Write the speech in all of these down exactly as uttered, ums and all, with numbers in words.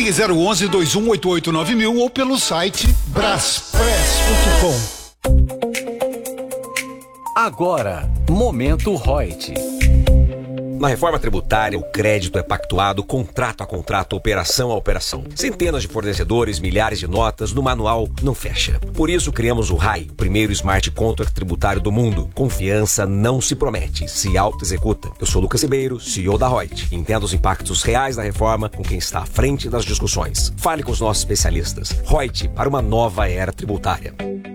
Ligue zero onze, dois um oito oito nove mil ou pelo site braspress ponto com. Agora, Momento Reut. Na reforma tributária, o crédito é pactuado contrato a contrato, operação a operação. Centenas de fornecedores, milhares de notas, no manual não fecha. Por isso criamos o R A I, o primeiro smart contract tributário do mundo. Confiança não se promete, se auto-executa. Eu sou Lucas Ribeiro, C E O da Reut. Entenda os impactos reais da reforma com quem está à frente das discussões. Fale com os nossos especialistas. Reut, para uma nova era tributária.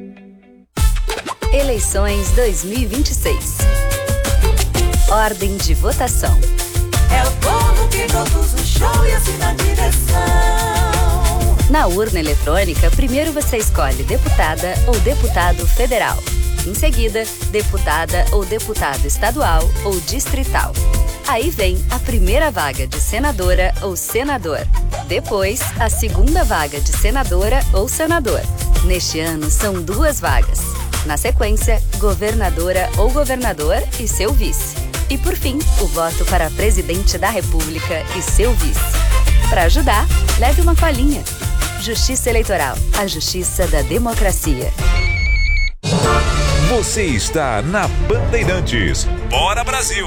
Eleições dois mil e vinte e seis. Ordem de votação. É o povo que conduz o show e assina a direção. Na urna eletrônica, primeiro você escolhe deputada ou deputado federal. Em seguida, deputada ou deputado estadual ou distrital. Aí vem a primeira vaga de senadora ou senador. Depois, a segunda vaga de senadora ou senador. Neste ano, são duas vagas. Na sequência, governadora ou governador e seu vice. E por fim, o voto para presidente da República e seu vice. Para ajudar, leve uma colinha. Justiça Eleitoral, a justiça da democracia. Você está na Bandeirantes. Bora Brasil!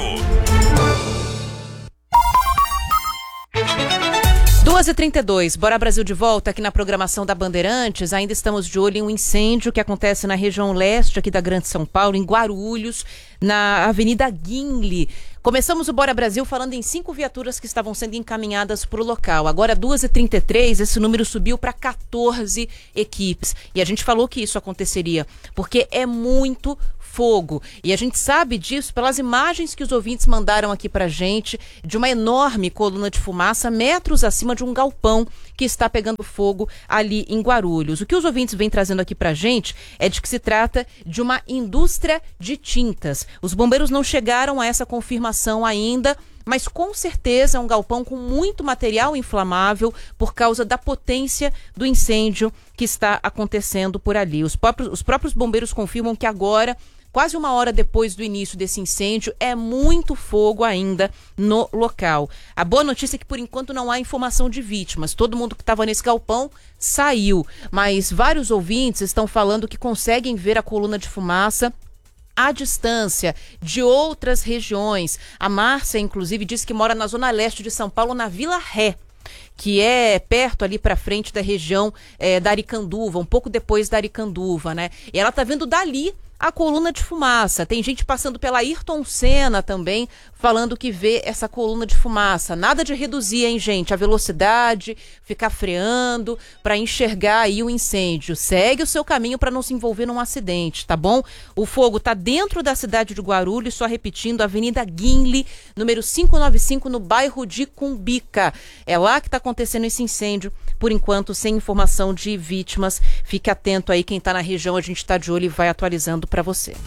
duas e trinta e dois, Bora Brasil de volta aqui na programação da Bandeirantes. Ainda estamos de olho em um incêndio que acontece na região leste aqui da Grande São Paulo, em Guarulhos, na Avenida Guinle. Começamos o Bora Brasil falando em cinco viaturas que estavam sendo encaminhadas para o local. Agora, duas e trinta e três, esse número subiu para quatorze equipes. E a gente falou que isso aconteceria, porque é muito fogo. E a gente sabe disso pelas imagens que os ouvintes mandaram aqui pra gente, de uma enorme coluna de fumaça, metros acima de um galpão que está pegando fogo ali em Guarulhos. O que os ouvintes vêm trazendo aqui pra gente é de que se trata de uma indústria de tintas. Os bombeiros não chegaram a essa confirmação ainda, mas com certeza é um galpão com muito material inflamável por causa da potência do incêndio que está acontecendo por ali. Os próprios, os próprios bombeiros confirmam que agora, quase uma hora depois do início desse incêndio, é muito fogo ainda no local. A boa notícia é que, por enquanto, não há informação de vítimas. Todo mundo que estava nesse galpão saiu, mas vários ouvintes estão falando que conseguem ver a coluna de fumaça à distância de outras regiões. A Márcia, inclusive, disse que mora na zona leste de São Paulo, na Vila Ré, que é perto ali para frente da região é, da Aricanduva, um pouco depois da Aricanduva, né? E ela tá vendo dali a coluna de fumaça. Tem gente passando pela Ayrton Senna também, falando que vê essa coluna de fumaça. Nada de reduzir, hein, gente, a velocidade, ficar freando para enxergar aí o incêndio. Segue o seu caminho para não se envolver num acidente, tá bom? O fogo tá dentro da cidade de Guarulhos, só repetindo, Avenida Guinle, número quinhentos e noventa e cinco, no bairro de Cumbica. É lá que tá acontecendo esse incêndio, por enquanto, sem informação de vítimas. Fique atento aí, quem tá na região, a gente tá de olho e vai atualizando para você.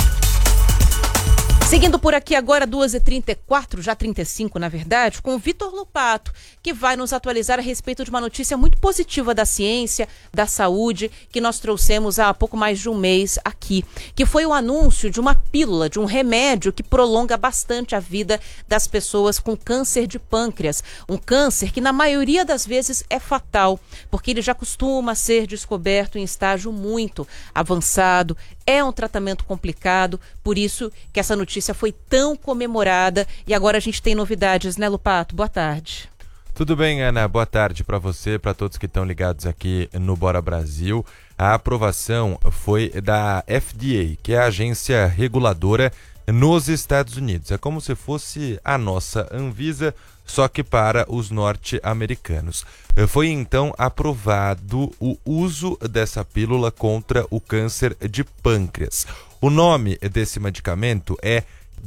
Seguindo por aqui agora, duas e trinta e quatro, já trinta e cinco na verdade, com o Vitor Lupato, que vai nos atualizar a respeito de uma notícia muito positiva da ciência, da saúde, que nós trouxemos há pouco mais de um mês aqui, que foi o anúncio de uma pílula, de um remédio que prolonga bastante a vida das pessoas com câncer de pâncreas. Um câncer que na maioria das vezes é fatal, porque ele já costuma ser descoberto em estágio muito avançado. É um tratamento complicado, por isso que essa notícia foi tão comemorada. E agora a gente tem novidades, né, Lupato? Boa tarde. Tudo bem, Ana? Boa tarde para você, para todos que estão ligados aqui no Bora Brasil. A aprovação foi da F D A, que é a agência reguladora nos Estados Unidos. É como se fosse a nossa Anvisa, só que para os norte-americanos. Foi então aprovado o uso dessa pílula contra o câncer de pâncreas. O nome desse medicamento é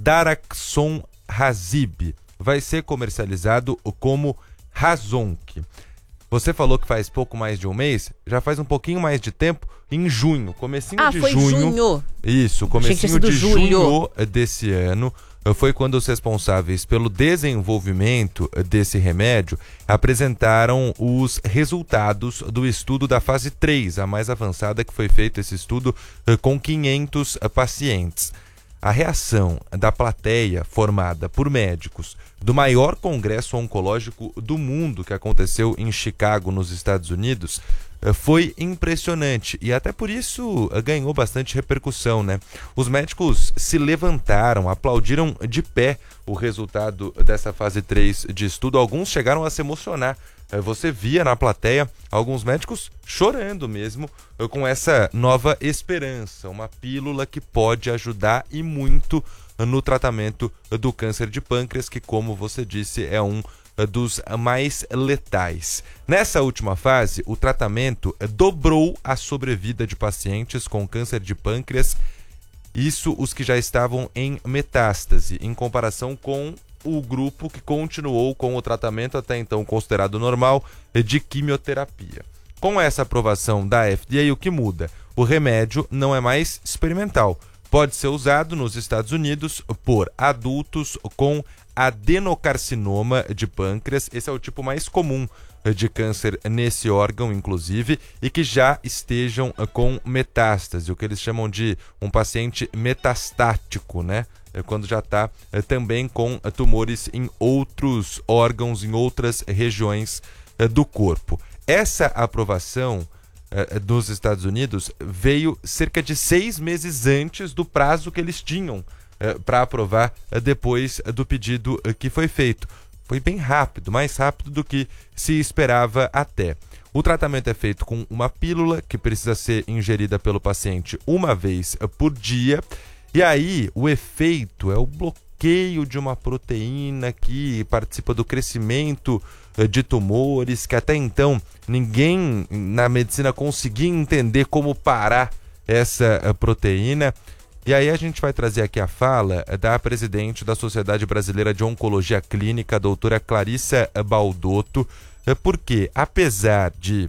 Daraxonrasib. Vai ser comercializado como Razonk. Você falou que faz pouco mais de um mês, já faz um pouquinho mais de tempo, em junho, comecinho ah, de foi junho. junho. Isso, comecinho de julho. junho desse ano. Foi quando os responsáveis pelo desenvolvimento desse remédio apresentaram os resultados do estudo da fase três, a mais avançada, que foi feito esse estudo com quinhentos pacientes. a reação da plateia formada por médicos do maior congresso oncológico do mundo, que aconteceu em Chicago, nos Estados Unidos, foi impressionante e até por isso ganhou bastante repercussão, né? Os médicos se levantaram, aplaudiram de pé o resultado dessa fase três de estudo. Alguns chegaram a se emocionar. Você via na plateia alguns médicos chorando mesmo com essa nova esperança, uma pílula que pode ajudar e muito no tratamento do câncer de pâncreas, que, como você disse, é um dos mais letais. Nessa última fase, o tratamento dobrou a sobrevida de pacientes com câncer de pâncreas, isso os que já estavam em metástase, em comparação com o grupo que continuou com o tratamento até então considerado normal de quimioterapia. Com essa aprovação da F D A, o que muda? O remédio não é mais experimental. Pode ser usado nos Estados Unidos por adultos com adenocarcinoma de pâncreas. Esse é o tipo mais comum de câncer nesse órgão, inclusive, e que já estejam com metástase, o que eles chamam de um paciente metastático, né? Quando já está também com tumores em outros órgãos, em outras regiões do corpo. Essa aprovação dos Estados Unidos veio cerca de seis meses antes do prazo que eles tinham para aprovar depois do pedido que foi feito. Foi bem rápido, mais rápido do que se esperava até. O tratamento é feito com uma pílula que precisa ser ingerida pelo paciente uma vez por dia. E aí o efeito é o bloqueio de uma proteína que participa do crescimento de tumores, que até então ninguém na medicina conseguia entender como parar essa proteína. E aí a gente vai trazer aqui a fala da presidente da Sociedade Brasileira de Oncologia Clínica, a doutora Clarissa Baldotto, porque apesar de